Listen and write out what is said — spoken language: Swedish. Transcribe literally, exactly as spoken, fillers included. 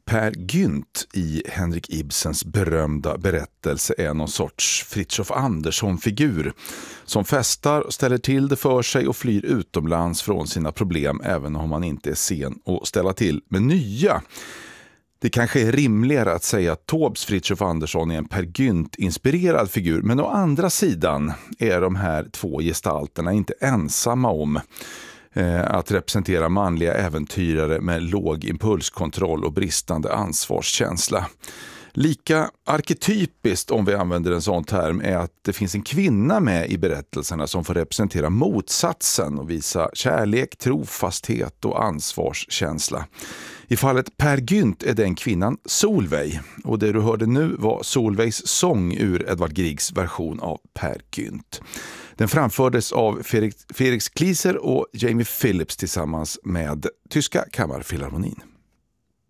Per Gynt i Henrik Ibsens berömda berättelse är någon sorts Fritiof Andersson-figur som festar och ställer till det för sig och flyr utomlands från sina problem även om han inte är sen att ställa till med nya. Det kanske är rimligare att säga att Taubes Fritiof Andersson är en Per Gynt-inspirerad figur, men å andra sidan är de här två gestalterna inte ensamma om att representera manliga äventyrare med låg impulskontroll och bristande ansvarskänsla. Lika arketypiskt, om vi använder en sån term, är att det finns en kvinna med i berättelserna som får representera motsatsen och visa kärlek, trofasthet och ansvarskänsla. I fallet Per Gynt är den kvinnan Solveig, och det du hörde nu var Solveigs sång ur Edvard Griegs version av Per Gynt. Den framfördes av Felix Kleiser och Jamie Phillips tillsammans med Tyska Kammarfilharmonin.